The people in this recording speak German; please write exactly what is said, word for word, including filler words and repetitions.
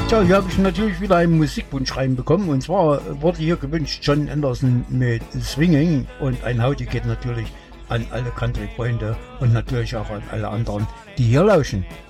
Tja, hier habe ich natürlich wieder einen Musikwunsch reinbekommen. Und zwar wurde hier gewünscht John Anderson mit Swinging. Und ein Howdy geht natürlich an alle Country-Freunde und natürlich auch an alle anderen, die hier lauschen.